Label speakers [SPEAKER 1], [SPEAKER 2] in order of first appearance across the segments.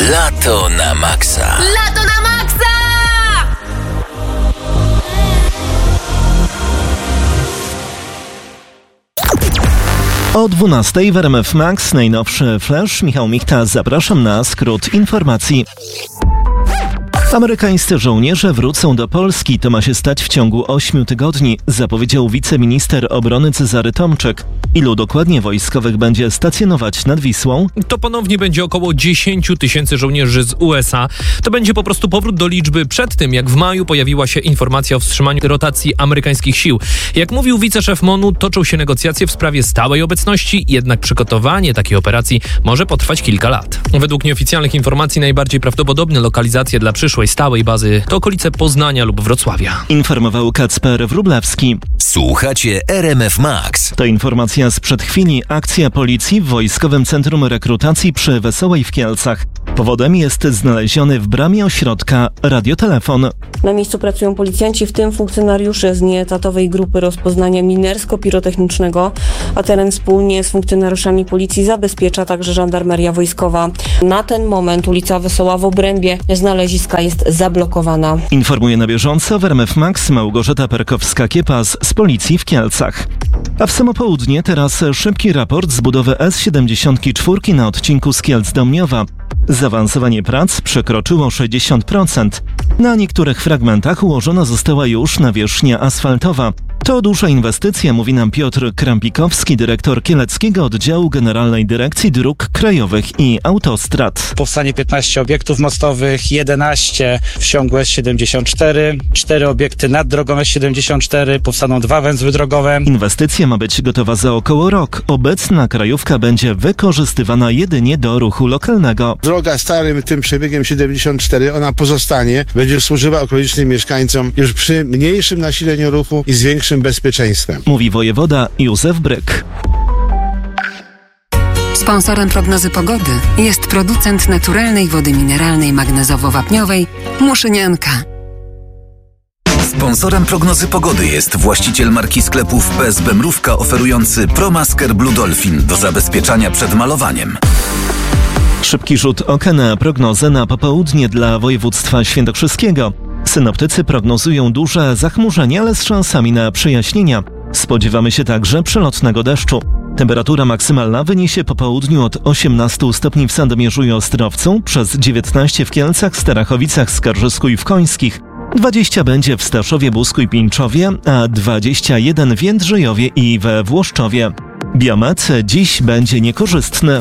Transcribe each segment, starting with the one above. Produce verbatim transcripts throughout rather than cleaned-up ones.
[SPEAKER 1] Lato na maksa.
[SPEAKER 2] Lato na maksa!
[SPEAKER 3] O dwunastej w R M F Max najnowszy flash. Michał Michta, zapraszam na skrót informacji. Amerykańscy żołnierze wrócą do Polski. To ma się stać w ciągu ośmiu tygodni, zapowiedział wiceminister obrony Cezary Tomczyk. Ilu dokładnie wojskowych będzie stacjonować nad Wisłą?
[SPEAKER 4] To ponownie będzie około dziesięć tysięcy żołnierzy z U S A. To będzie po prostu powrót do liczby przed tym, jak w maju pojawiła się informacja o wstrzymaniu rotacji amerykańskich sił. Jak mówił wiceszef M O N-u, toczą się negocjacje w sprawie stałej obecności, jednak przygotowanie takiej operacji może potrwać kilka lat. Według nieoficjalnych informacji najbardziej prawdopodobne lokalizacje dla przyszłej stałej bazy to okolice Poznania lub Wrocławia.
[SPEAKER 3] Informował Kacper Wróblewski.
[SPEAKER 1] Słuchacie R M F Max.
[SPEAKER 3] To informacja sprzed chwili. Akcja policji w Wojskowym Centrum Rekrutacji przy Wesołej w Kielcach. Powodem jest znaleziony w bramie ośrodka radiotelefon.
[SPEAKER 5] Na miejscu pracują policjanci, w tym funkcjonariusze z nieetatowej grupy rozpoznania minersko-pirotechnicznego, a teren wspólnie z funkcjonariuszami policji zabezpiecza także żandarmeria wojskowa. Na ten moment ulica Wesoła w obrębie znaleziska jest zablokowana.
[SPEAKER 3] Informuje na bieżąco w R M F Max Małgorzata Perkowska-Kiepas z Policji w Kielcach. A w samo południe teraz szybki raport z budowy S siedemdziesiąt cztery na odcinku z Kielc do Mniowa. Zaawansowanie prac przekroczyło sześćdziesiąt procent. Na niektórych fragmentach ułożona została już nawierzchnia asfaltowa. To duża inwestycja, mówi nam Piotr Krampikowski, dyrektor Kieleckiego Oddziału Generalnej Dyrekcji Dróg Krajowych i Autostrad.
[SPEAKER 6] Powstanie piętnaście obiektów mostowych, jedenaście w ciągu S siedemdziesiąt cztery, cztery obiekty nad drogą S siedemdziesiąt cztery, powstaną dwa węzły drogowe.
[SPEAKER 3] Inwestycja ma być gotowa za około rok. Obecna krajówka będzie wykorzystywana jedynie do ruchu lokalnego.
[SPEAKER 7] Droga starym tym przebiegiem siedemdziesiąt cztery, ona pozostanie, będzie służyła okolicznym mieszkańcom już przy mniejszym nasileniu ruchu i z większym bezpieczeństwem.
[SPEAKER 3] Mówi wojewoda Józef Bryk.
[SPEAKER 8] Sponsorem prognozy pogody jest producent naturalnej wody mineralnej magnezowo-wapniowej Muszynianka.
[SPEAKER 1] Sponsorem prognozy pogody jest właściciel marki sklepów P S B Mrówka oferujący ProMasker Blue Dolphin do zabezpieczania przed malowaniem.
[SPEAKER 3] Szybki rzut oka na prognozę na popołudnie dla województwa świętokrzyskiego. Synoptycy prognozują duże zachmurzenie, ale z szansami na przejaśnienia. Spodziewamy się także przelotnego deszczu. Temperatura maksymalna wyniesie po południu od osiemnastu stopni w Sandomierzu i Ostrowcu, przez dziewiętnaście w Kielcach, Starachowicach, Skarżysku i w Końskich. dwadzieścia będzie w Staszowie, Busku i Pińczowie, a dwadzieścia jeden w Jędrzejowie i we Włoszczowie. Biometr dziś będzie niekorzystny.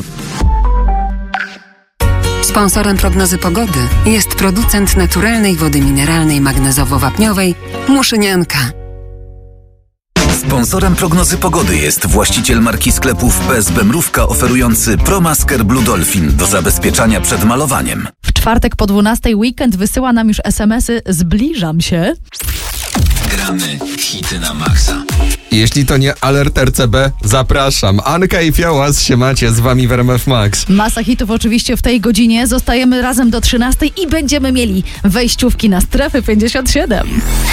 [SPEAKER 8] Sponsorem prognozy pogody jest producent naturalnej wody mineralnej magnezowo-wapniowej Muszynianka.
[SPEAKER 1] Sponsorem prognozy pogody jest właściciel marki sklepów P S B Mrówka oferujący ProMasker Blue Dolphin do zabezpieczania przed malowaniem.
[SPEAKER 9] W czwartek po dwunastej weekend wysyła nam już es em esy Zbliżam się.
[SPEAKER 1] Gramy hity na maksa.
[SPEAKER 10] Jeśli to nie alert R C B, zapraszam. Anka i Fiołas, siemacie, z wami w R M F Max.
[SPEAKER 9] Masa hitów oczywiście w tej godzinie. Zostajemy razem do trzynastej i będziemy mieli wejściówki na strefy pięćdziesiąt siedem.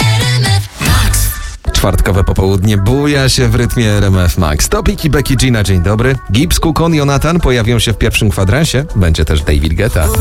[SPEAKER 10] Czwartkowe popołudnie buja się w rytmie R M F Max. Topik i Becky G na dzień dobry. Gibbs, Kukon, Jonathan pojawią się w pierwszym kwadransie. Będzie też David Guetta.